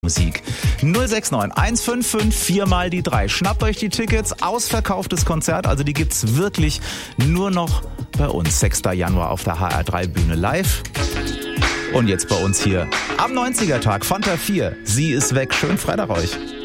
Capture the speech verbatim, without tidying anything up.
Musik. null sechs neun eins fünf fünf vier mal die drei. Schnappt euch die Tickets, ausverkauftes Konzert, also die gibt's wirklich nur noch bei uns. sechster Januar auf der H R drei Bühne live. Und jetzt bei uns hier am neunziger Tag, Fanta vier. Sie ist weg. Schönen Freitag euch.